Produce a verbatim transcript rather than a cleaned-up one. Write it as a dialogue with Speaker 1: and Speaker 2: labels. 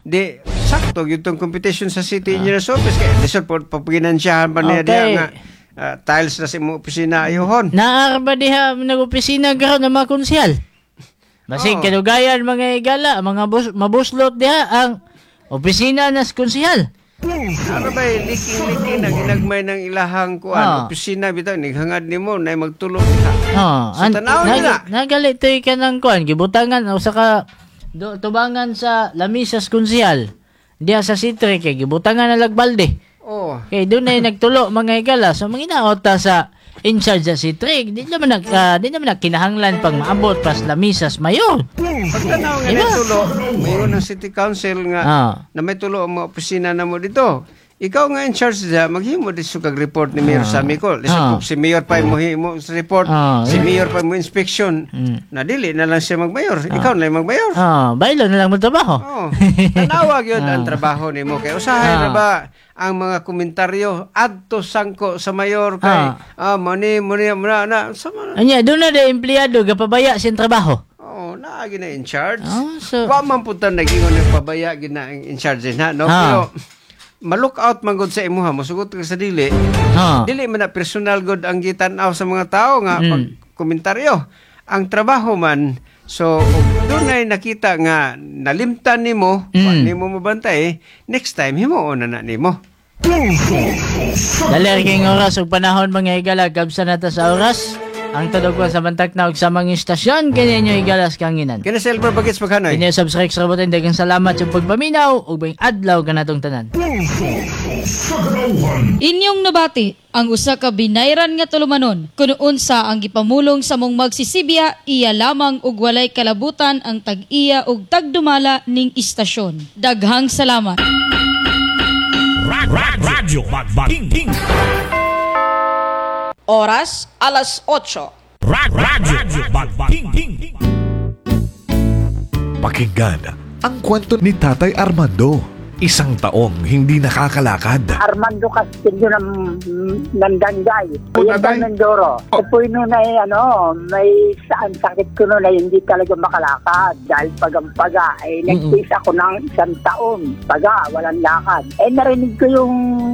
Speaker 1: Di, sakto, yung competition sa City Engineer's Office. Kaya, lisod po, papaginansyahan pa niya
Speaker 2: Okay.
Speaker 1: diya nga, ah, tiles na sa imong opisina ayohon.
Speaker 2: Naarba diha nag-opisina karon ng mga konsyal. Basig
Speaker 1: Oo.
Speaker 2: kadugayan mga igala, mga bus, mabuslot diha ang opisina nas konsyal.
Speaker 1: Ano ba, liking-liking na ginagmay ng ilahang kuan,
Speaker 2: Ah.
Speaker 1: opisina, bitaw, nighangad ni mo, na magtulong ka.
Speaker 2: Oh,
Speaker 1: So, tanaw nila.
Speaker 2: nagalit toy ka ng kuan, gibutangan o saka do, tubangan sa lamisas konsyal. Diha sa Sitre kay gibutangan na lagbalde.
Speaker 1: Oh.
Speaker 2: Kay doon ay nagtulo mga igala. So manginaot ta sa in charge sa Sitre. Di naman nag uh, di naman kinahanglan pang maabot pas lamisas mayor.
Speaker 1: Pagtanaw nga
Speaker 2: Diba?
Speaker 1: na tulo, mayroon ng City Council nga
Speaker 2: Ah.
Speaker 1: na may tulo ang mga opisina na mo dito. Ikaw nga in charge dyan, maghimo din sa kag-report ni Mayor Sammy ko. Lisod
Speaker 2: Ah.
Speaker 1: po, si Mayor pa mo himo sa report,
Speaker 2: Ah.
Speaker 1: si Mayor pa mo inspection.
Speaker 2: Mm.
Speaker 1: Nadili na lang siya magmayor. Ikaw na yung magmayor.
Speaker 2: Ah, baylo na lang mo trabaho.
Speaker 1: Oh, tanawag yun ang
Speaker 2: Ah.
Speaker 1: trabaho ni mo. Kaya usahay
Speaker 2: Ah.
Speaker 1: na ba ang mga komentaryo adto sangko sa mayor kay ah, mani mani na na sama na.
Speaker 2: Anya, doon na de empleyado gapabaya siyang trabaho.
Speaker 1: Oh, naagi na in charge.
Speaker 2: Oh, so
Speaker 1: Wa man punta nagingon ng pabaya gina ang in charge na no.
Speaker 2: Ah.
Speaker 1: Pero ma-look out man gud sa imuha, mosugot ka sa dili.
Speaker 2: ah.
Speaker 1: Dili man na personal good ang gitan-aw sa mga tao nga
Speaker 2: Mm.
Speaker 1: pag komentaryo. Ang trabaho man, so doon ay nakita nga nalimtan nimo,
Speaker 2: Mm.
Speaker 1: mm. nimo mabantay, next time himuon na na nimo.
Speaker 2: Dali king oras ug panahon mga igala kabsa na ta sa oras. Ang tudog ko sa bantak na og sa mga istasyon kini inyo igalas kanginan.
Speaker 1: Kaya Silver Bagets Maghanoy.
Speaker 2: Inyo subscribe sa robotin daghang salamat sa pagpaminaw ug bayong adlaw kanatong tanan.
Speaker 3: Inyong nabati ang usa ka binayran nga tulumanon kun unsa ang gipamulong sa mong magsisibya iya lamang ug walay kalabutan ang tag-iya ug tagdumala ning istasyon. Daghang salamat.
Speaker 4: Rad, rad, radyo Bagbaking King.
Speaker 5: Oras, alas otso.
Speaker 4: Rad, radyo Bagbaking King.
Speaker 6: Pakinggan ang kwento ni Tatay Armando. Isang taong hindi nakakalakad.
Speaker 7: Armando Castillo ng Nandangay.
Speaker 6: Oh,
Speaker 7: Kuya
Speaker 6: tatay.
Speaker 7: Mendoro.
Speaker 6: Oh.
Speaker 7: Ako po yun na eh, ano, may saan sakit ko noon na hindi talaga makalakad. Dahil pagang-paga, eh, nagtis ako ng isang taon. Paga, walang lakad. Eh, narinig ko yung